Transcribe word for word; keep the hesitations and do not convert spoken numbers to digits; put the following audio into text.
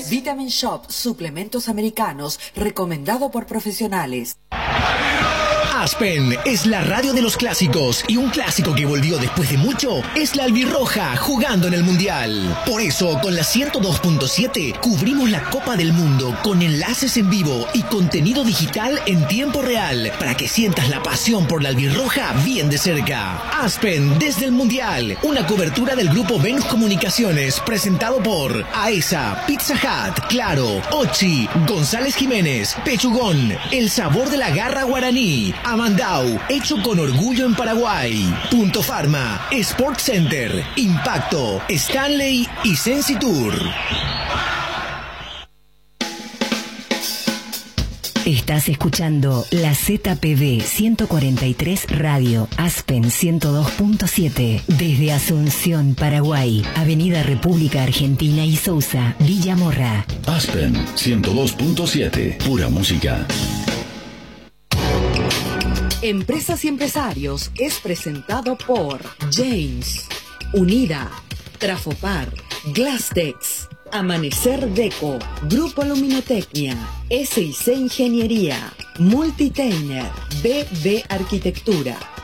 Vitamin Shop, suplementos americanos, recomendado por profesionales. Aspen es la radio de los clásicos y un clásico que volvió después de mucho es la albirroja jugando en el Mundial. Por eso, con la ciento dos punto siete cubrimos la Copa del Mundo con enlaces en vivo y contenido digital en tiempo real para que sientas la pasión por la albirroja bien de cerca. Aspen desde el Mundial, una cobertura del grupo Venus Comunicaciones presentado por AESA, Pizza Hut, Claro, Ochi, González Jiménez, Pechugón, el sabor de la garra guaraní, Amandau, hecho con orgullo en Paraguay. Punto Pharma, Sport Center, Impacto, Stanley y Sensitour. Estás escuchando la Z P B ciento cuarenta y tres Radio, Aspen ciento dos punto siete, desde Asunción, Paraguay, Avenida República Argentina y Sousa, Villa Morra. Aspen ciento dos punto siete, pura música. Empresas y Empresarios es presentado por James, Unida, Trafopar, Glastex, Amanecer Deco, Grupo Luminotecnia, S I C Ingeniería, Multitainer, B B Arquitectura.